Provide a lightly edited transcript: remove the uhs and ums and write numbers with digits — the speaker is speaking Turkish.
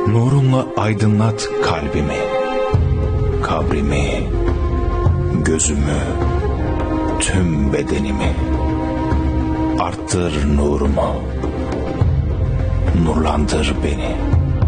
Nurunla aydınlat kalbimi, kabrimi, gözümü, tüm bedenimi. Arttır nurumu, nurlandır beni.